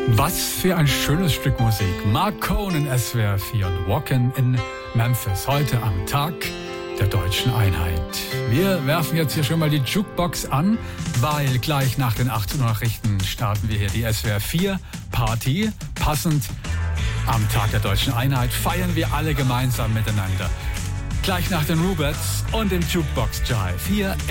Was für ein schönes Stück Musik. Mark Cohn, SWR 4 und Walkin' in Memphis. Heute am Tag der Deutschen Einheit. Wir werfen jetzt hier schon mal die Jukebox an, weil gleich nach den 18 Uhr Nachrichten starten wir hier die SWR 4 Party. Passend am Tag der Deutschen Einheit feiern wir alle gemeinsam miteinander. Gleich nach den Rubettes und dem Jukebox Jive hier